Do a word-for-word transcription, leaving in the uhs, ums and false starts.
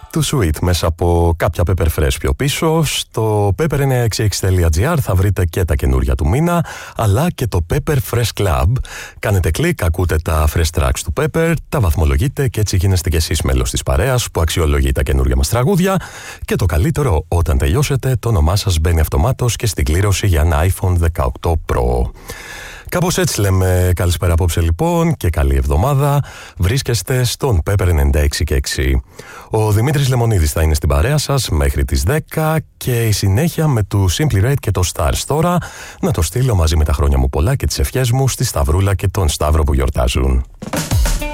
του Sweet μέσα από κάποια Pepper Fresh πιο πίσω. Στο pepper εννιακόσια εξήντα έξι τελεία τζι άρ θα βρείτε και τα καινούρια του μήνα, αλλά και το Pepper Fresh Club. Κάνετε κλικ, ακούτε τα fresh tracks του Pepper, τα βαθμολογείτε και έτσι γίνεστε κι εσείς μέλος της παρέας που αξιολογεί τα καινούρια μας τραγούδια. Και το καλύτερο, όταν τελειώσετε, το όνομά σας μπαίνει αυτομάτως και στην κλήρωση για ένα άιφον δεκαοκτώ Pro. Κάπως έτσι λέμε καλησπέρα απόψε λοιπόν και καλή εβδομάδα. Βρίσκεστε στον Pepper ενενήντα έξι και έξι. Ο Δημήτρης Λεμονίδης θα είναι στην παρέα σας μέχρι τις δέκα και η συνέχεια με του Simply Red και το Stars. Τώρα να το στείλω μαζί με τα χρόνια μου πολλά και τις ευχές μου στη Σταυρούλα και τον Σταύρο που γιορτάζουν.